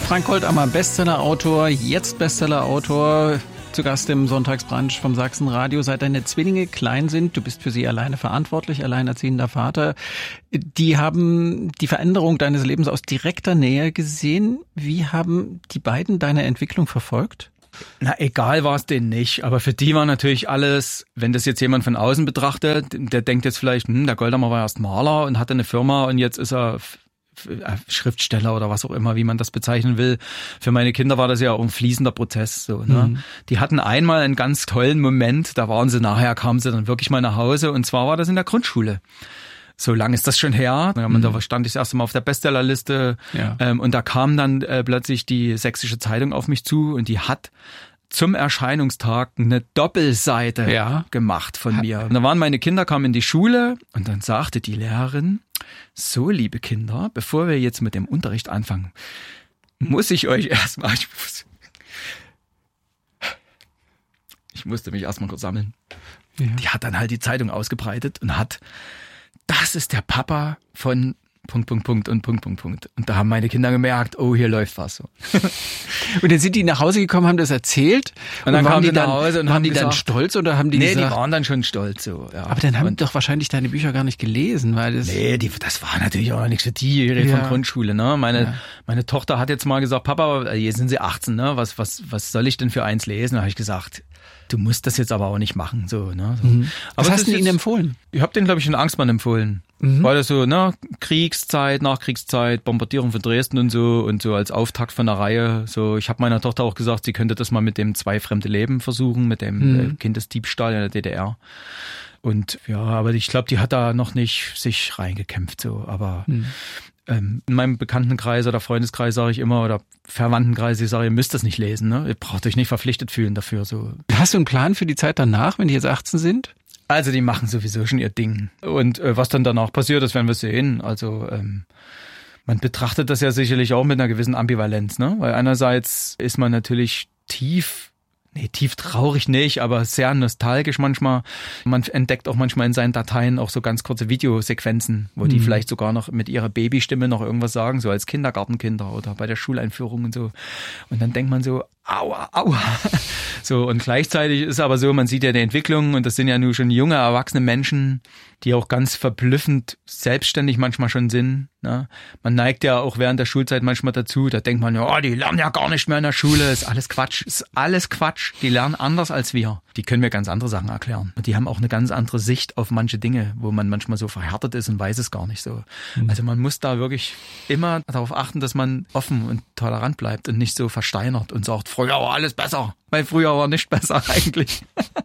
Frank Goldammer, Bestsellerautor, jetzt Bestsellerautor, zu Gast im Sonntagsbrunch vom Sachsenradio. Seit deine Zwillinge klein sind, du bist für sie alleine verantwortlich, alleinerziehender Vater, die haben die Veränderung deines Lebens aus direkter Nähe gesehen. Wie haben die beiden deine Entwicklung verfolgt? Na, egal war es denen nicht, aber für die war natürlich alles, wenn das jetzt jemand von außen betrachtet, der denkt jetzt vielleicht, der Goldammer war erst Maler und hatte eine Firma und jetzt ist er Schriftsteller oder was auch immer, wie man das bezeichnen will. Für meine Kinder war das ja auch ein fließender Prozess. So, ne? Mhm. Die hatten einmal einen ganz tollen Moment, da kamen sie dann wirklich mal nach Hause und zwar war das in der Grundschule. So lange ist das schon her. Da stand ich das erste Mal auf der Bestsellerliste und da kam dann plötzlich die Sächsische Zeitung auf mich zu und die hat zum Erscheinungstag eine Doppelseite gemacht von mir. Und da waren meine Kinder, kamen in die Schule und dann sagte die Lehrerin, so liebe Kinder, bevor wir jetzt mit dem Unterricht anfangen, muss ich euch erstmal, ich musste mich erstmal kurz sammeln. Ja. Die hat dann halt die Zeitung ausgebreitet und das ist der Papa von ... Und da haben meine Kinder gemerkt, oh, hier läuft was so. Und dann sind die nach Hause gekommen, haben das erzählt? Und dann kamen die nach Hause und haben die dann stolz oder haben die gesagt? Nee, die waren dann schon stolz so. Ja. Aber dann haben die doch wahrscheinlich deine Bücher gar nicht gelesen, weil das... Nee, das war natürlich auch nichts für die, ich rede von Grundschule, ne? Meine Tochter hat jetzt mal gesagt, Papa, jetzt sind sie 18, ne? Was soll ich denn für eins lesen? Da habe ich gesagt, du musst das jetzt aber auch nicht machen, so, ne? So. Mhm. Was hast du ihnen empfohlen? Ich habe den, glaube ich, einen Angstmann empfohlen. Weil das so, ne, Kriegszeit, Nachkriegszeit, Bombardierung von Dresden und so als Auftakt von einer Reihe. So, ich habe meiner Tochter auch gesagt, sie könnte das mal mit dem Zwei fremde Leben versuchen, mit dem Kindesdiebstahl in der DDR. Und ja, aber ich glaube, die hat da noch nicht sich reingekämpft, so. Aber in meinem Bekanntenkreis oder Freundeskreis sage ich immer, oder Verwandtenkreis, ich sage, ihr müsst das nicht lesen, ne? Ihr braucht euch nicht verpflichtet fühlen dafür, so. Hast du einen Plan für die Zeit danach, wenn die jetzt 18 sind? Also die machen sowieso schon ihr Ding. Und was dann danach passiert, das werden wir sehen. Also man betrachtet das ja sicherlich auch mit einer gewissen Ambivalenz, ne? Weil einerseits ist man natürlich tief traurig nicht, aber sehr nostalgisch manchmal. Man entdeckt auch manchmal in seinen Dateien auch so ganz kurze Videosequenzen, wo die vielleicht sogar noch mit ihrer Babystimme noch irgendwas sagen, so als Kindergartenkinder oder bei der Schuleinführung und so. Und dann denkt man so, aua. So, und gleichzeitig ist aber so, man sieht ja die Entwicklung und das sind ja nun schon junge, erwachsene Menschen, die auch ganz verblüffend selbstständig manchmal schon sind. Ne? Man neigt ja auch während der Schulzeit manchmal dazu, da denkt man ja, oh, die lernen ja gar nicht mehr in der Schule, ist alles Quatsch. Die lernen anders als wir. Die können mir ganz andere Sachen erklären. Und die haben auch eine ganz andere Sicht auf manche Dinge, wo man manchmal so verhärtet ist und weiß es gar nicht so. Also man muss da wirklich immer darauf achten, dass man offen und tolerant bleibt und nicht so versteinert und sagt, früher war alles besser. Weil früher war nicht besser eigentlich.